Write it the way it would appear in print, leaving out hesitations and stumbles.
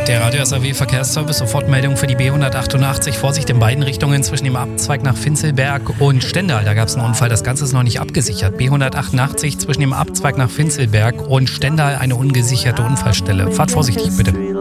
Der Radio SAW Verkehrsservice, Sofortmeldung für die B188. Vorsicht in beiden Richtungen zwischen dem Abzweig nach Finzelberg und Stendal. Da gab es einen Unfall, das Ganze ist noch nicht abgesichert. B188 zwischen dem Abzweig nach Finzelberg und Stendal eine ungesicherte Unfallstelle. Fahrt vorsichtig bitte.